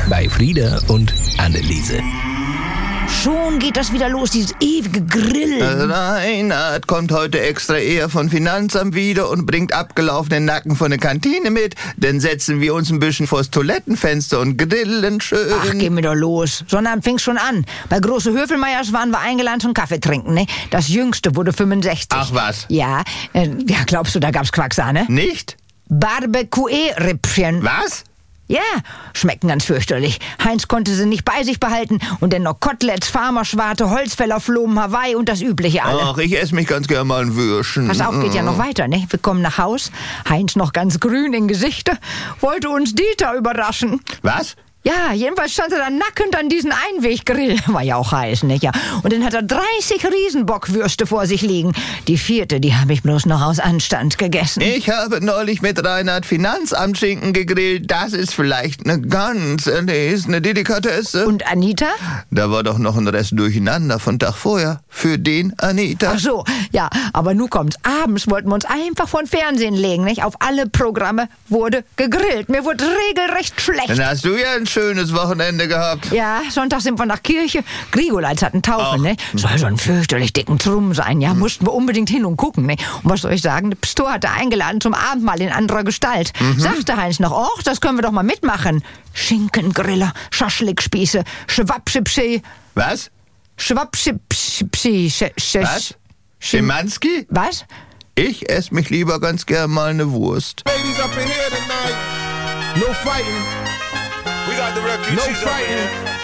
bei Frieda und Anneliese. Schon geht das wieder los, dieses ewige Grillen. Reinhard kommt heute extra eher von Finanzamt wieder und bringt abgelaufenen Nacken von der Kantine mit. Dann setzen wir uns ein bisschen vors Toilettenfenster und grillen schön. Ach, geh mir doch los. Sonnabend fing's schon an. Bei Große Höfelmeiers waren wir eingeladen zum Kaffee trinken, ne? Das Jüngste wurde 65. Ach was? Ja, glaubst du, da gab's Quacksahne? Nicht? Barbecue-Rippchen. Was? Ja, schmecken ganz fürchterlich. Heinz konnte sie nicht bei sich behalten und dann noch Koteletts, Farmerschwarte, Holzfäller, Flomen, Hawaii und das Übliche alle. Ach, ich esse mich ganz gern mal ein Würstchen. Pass auf, geht ja noch weiter, ne? Wir kommen nach Haus. Heinz noch ganz grün in Gesichte. Wollte uns Dieter überraschen. Was? Ja, jedenfalls stand er da nackend an diesen Einweggrill. War ja auch heiß, nicht? Ja. Und dann hat er 30 Riesenbockwürste vor sich liegen. Die 4., die habe ich bloß noch aus Anstand gegessen. Ich habe neulich mit Reinhard Finanzamtschinken gegrillt. Das ist vielleicht eine ganz erlesene Delikatesse. Und Anita? Da war doch noch ein Rest Durcheinander von Tag vorher. Für den Anita. Ach so, ja, aber nun kommt's. Abends wollten wir uns einfach vor den Fernsehen legen, nicht? Auf alle Programme wurde gegrillt. Mir wurde regelrecht schlecht. Dann hast du ja ein schönes Wochenende gehabt. Ja, Sonntag sind wir nach Kirche. Grigolitz hatten Taufe, ne? Soll so einen fürchterlich dicken Trumm sein, ja? Mussten wir unbedingt hin und gucken, ne? Und was soll ich sagen? Der Pastor hatte eingeladen zum Abendmahl in anderer Gestalt. Sagte Heinz noch, och, das können wir doch mal mitmachen. Schinkengriller, Schaschlikspieße, Schwabschipschi. Was? Schwabschipschi. Was? Schimanski? Was? Ich esse mich lieber ganz gern mal eine Wurst. Ladies up in here tonight. No fighting. We got the refugees. No fighting.